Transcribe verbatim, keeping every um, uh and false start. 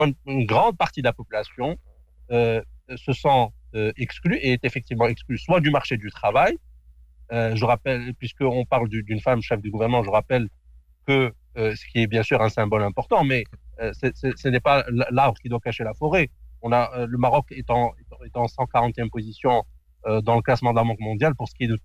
une, une grande partie de la population euh, se sent euh, exclue et est effectivement exclue soit du marché du travail. Euh, je rappelle, puisqu'on parle du, d'une femme chef du gouvernement, je rappelle que euh, ce qui est bien sûr un symbole important, mais euh, c'est, c'est, ce n'est pas l'arbre qui doit cacher la forêt. On a euh, le Maroc est en, est en cent quarantième position euh, dans le classement de la Banque mondiale pour ce qui est de